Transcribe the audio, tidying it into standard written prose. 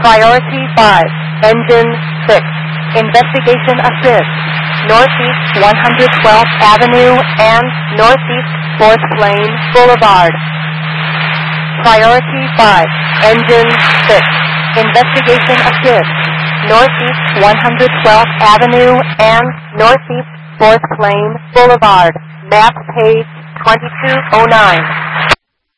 Priority 5, Engine 6, Investigation Assist, Northeast 112th Avenue and Northeast 4th Lane Boulevard. Priority 5, Engine 6, Investigation Assist, Northeast 112th Avenue and Northeast 4th Lane Boulevard. Map page 2209.